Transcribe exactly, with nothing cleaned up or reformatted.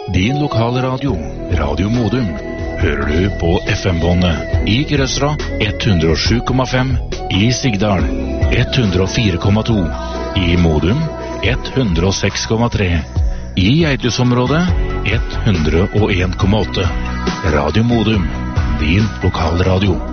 din lokale radio, Radio Modum, hører du på F M-båndet i Grøsra ett hundre og sju komma fem, i Sigdal ett hundre og fire komma to, i Modum ett hundre og seks komma tre, i Geithusområdet ett hundre og en komma åtte. Radio Modum, din lokalradio.